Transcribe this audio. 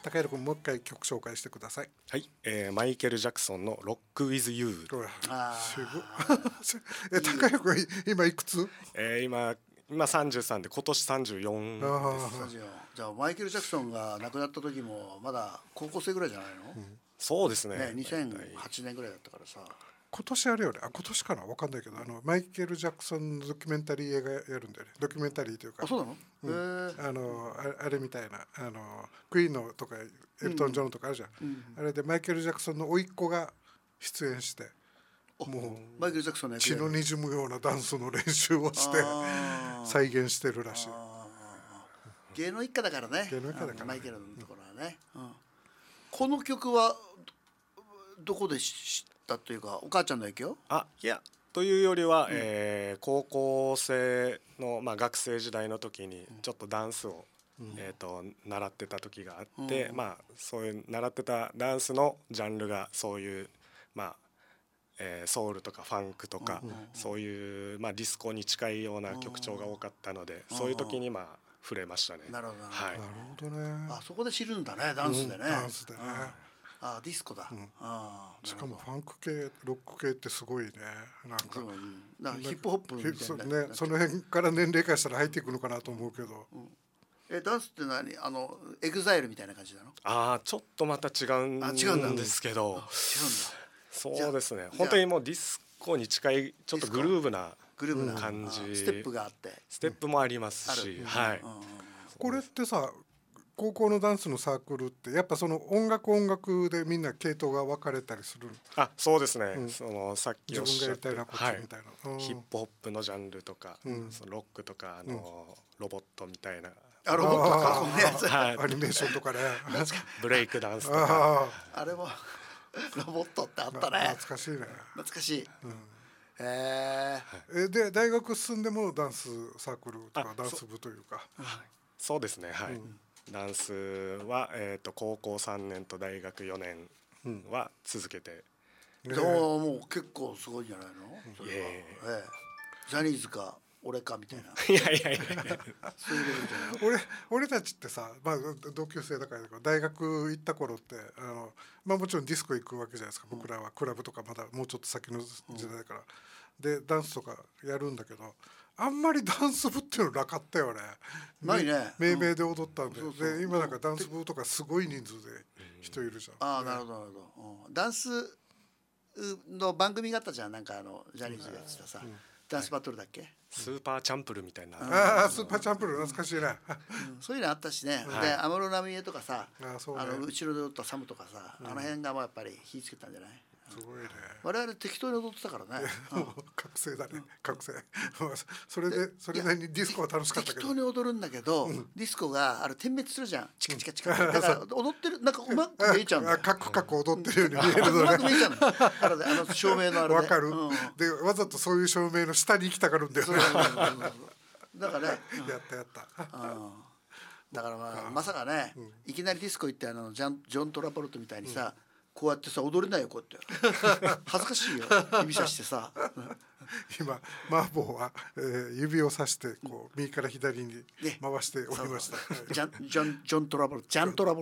高弘君もう一回曲紹介してください。 はい、マイケル・ジャクソンの Rock with You。 高弘君今いくつ？ 今33で今年34です。 じゃあマイケル・ジャクソンが亡くなった時もまだ高校生ぐらいじゃないの？ そうですね。 2008年ぐらいだったからさ。 今年あれよね、今年かな分かんないけど、マイケル・ジャクソンのドキュメンタリー映画やるんだよね。ドキュメンタリーというか。 あ、そうなの？ あれみたいなクイーンのとかエルトン・ジョンとかあるじゃん、あれでマイケル・ジャクソンの甥っ子が出演して、もうマイケル・ジャクソンの血の滲むようなダンスの練習をして再現してるらしい。 芸能一家だからね。 芸能一家だからね。 マイケルのところはね、この曲はどこで知ったというか、お母ちゃんの影響？ いやというよりは、高校生の、学生時代の時にちょっとダンスを、習ってた時があって、そういう習ってたダンスのジャンルがそういう、ソウルとかファンクとか、そういう、ディスコに近いような曲調が多かったので、そういう時に触れましたね。 なるほど、 なるほどね。 そこで知るんだね、ダンスでね。 ダンスでね。 ディスコだ。 しかもファンク系、ロック系ってすごいね。なんかヒップホップみたいなね。 その辺から年齢化したら入っていくのかなと思うけど。 ダンスって何？エグザイルみたいな感じなの？ ちょっとまた違うんですけど。違うんだ。そうですね。本当にもうディスコに近いちょっとグルーブな感じ。 ステップがあって。 ステップもありますし、はい。 これってさ、高校のダンスのサークルってやっぱその音楽でみんな系統が分かれたりする？ そうですね。そのさっきおっしゃった、 自分がやりたいなこっちみたいな。 ヒップホップのジャンルとか、そのロックとかロボットみたいな。 ロボットか、 アニメーションとかね。 ブレイクダンスとか。 あれもロボットってあったね。 懐かしいね。 懐かしい。 で大学進んでもダンスサークルとかダンス部というか。 そうですね。はい。ダンスは高校3年と大学4年は続けて。 もう結構すごいんじゃないの？ジャニーズか俺かみたいな。 いやそういうレベルじゃない。俺たちってさ、同級生だから大学行った頃ってもちろんディスコ行くわけじゃないですか。僕らはクラブとかまだもうちょっと先の時代だから、でダンスとかやるんだけど、あんまりダンス部っていうのなかったよね。 ないね。 命名で踊ったんで、で今なんかダンス部とかすごい人数で人いるじゃん。 なるほどなるほど。ダンスの番組があったじゃん。なんかジャニーズがやってたさ、ダンスバトルだっけ？ スーパーチャンプルみたいな。 スーパーチャンプル懐かしいね。 そういうのあったしね。で安室奈美恵とかさ、後ろで踊ったサムとかさ、あの辺がやっぱり火つけたんじゃない？ すごいね。 我々適当に踊ってたからね。 覚醒だね、覚醒。それなりにディスコは楽しかったけど。 適当に踊るんだけど、ディスコが点滅するじゃん。チカチカチカ。だから踊ってる、なんかうまく見えちゃうんだよ。 カクカク踊ってるように見えるのね。 うまく見えちゃうの。照明のあれで。 わかる。でわざとそういう照明の下に行きたがるんだよね。 だからね。 やったやった。 だからまさかね、いきなりディスコ行ってジョン・トラボルトみたいにさ、こうやってさ踊れないよ、こうやって恥ずかしいよ、指さしてさ。 今マーボーは、指をさしてこう右から左に回しておりました。 ジョン・トラボルト